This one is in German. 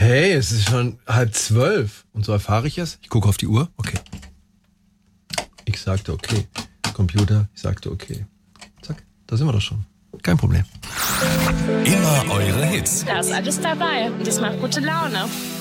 Hey, es ist schon 11:30. Und so erfahre ich es. Ich gucke auf die Uhr. Okay. Ich sagte okay. Computer, ich sagte okay. Zack, da sind wir doch schon. Kein Problem. Immer eure Hits. Da ist alles dabei und das macht gute Laune.